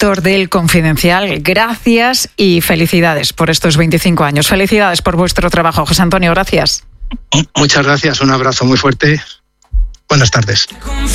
director del Confidencial. Gracias y felicidades por estos 25 años. Felicidades por vuestro trabajo, José Antonio, gracias. Muchas gracias, un abrazo muy fuerte. Buenas tardes.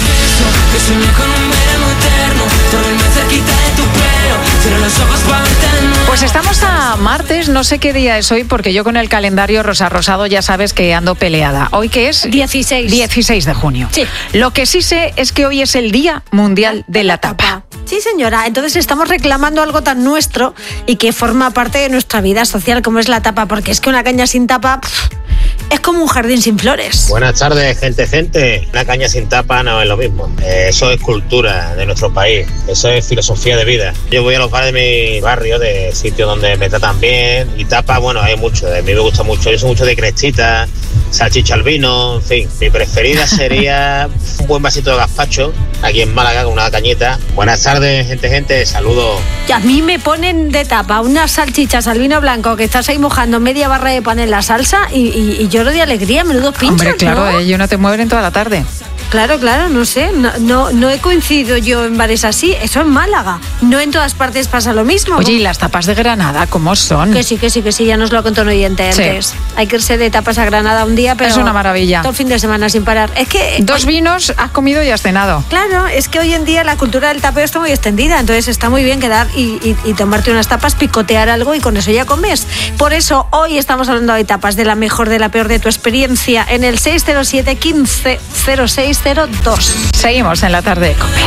Pues estamos a martes, no sé qué día es hoy, porque yo con el calendario rosado ya sabes que ando peleada. ¿Hoy qué es? 16 de junio. Sí. Lo que sí sé es que hoy es el Día Mundial de la Tapa. Sí, señora. Entonces estamos reclamando algo tan nuestro y que forma parte de nuestra vida social como es la tapa, porque es que una caña sin tapa es como un jardín sin flores. Buenas tardes, gente. Una caña sin tapa no es lo mismo. Eso es cultura de nuestro país. Eso es filosofía de vida. Yo voy a los bares de mi barrio, de sitios donde me tratan bien. Y tapa, bueno, hay mucho. A mí me gusta mucho. Yo soy mucho de crestita, salchicha al vino, en fin. Mi preferida sería un buen vasito de gazpacho, aquí en Málaga, con una cañita. Buenas tardes, gente. Saludos. Y a mí me ponen de tapa unas salchichas al vino blanco que estás ahí mojando media barra de pan en la salsa y lloro de alegría, menudos pinchos. Hombre, claro, ¿no? ellos no te mueven en toda la tarde. Claro, no sé, no he coincidido yo en bares así, eso en Málaga, no en todas partes pasa lo mismo. Oye, ¿y las tapas de Granada cómo son? Que sí, ya nos lo contó un oyente antes. Sí. Hay que irse de tapas a Granada un día, pero es una maravilla. Todo el fin de semana sin parar. Es que 2 vinos, has comido y has cenado. Claro, es que hoy en día la cultura del tapeo está muy extendida, entonces está muy bien quedar y tomarte unas tapas, picotear algo y con eso ya comes. Por eso hoy estamos hablando de tapas, de la mejor, de la peor, de tu experiencia, en el 607 15 0602. Seguimos en la tarde de COPE.